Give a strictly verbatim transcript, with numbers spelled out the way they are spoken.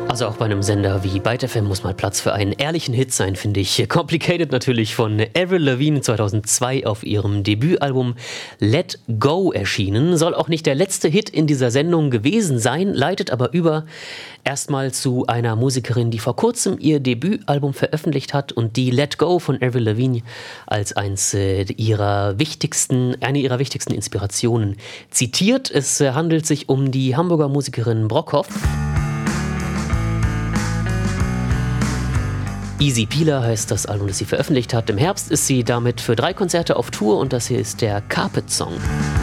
Also auch bei einem Sender wie Byte F M muss mal Platz für einen ehrlichen Hit sein, finde ich. Complicated natürlich von Avril Lavigne zweitausendzwei auf ihrem Debütalbum Let Go erschienen. Soll auch nicht der letzte Hit in dieser Sendung gewesen sein, leitet aber über erstmal zu einer Musikerin, die vor kurzem ihr Debütalbum veröffentlicht hat und die Let Go von Avril Lavigne als eins ihrer wichtigsten, eine ihrer wichtigsten Inspirationen zitiert. Es handelt sich um die Hamburger Musikerin Brockhoff. Easy Peeler heißt das Album, das sie veröffentlicht hat. Im Herbst ist sie damit für drei Konzerte auf Tour und das hier ist der Carpet Song.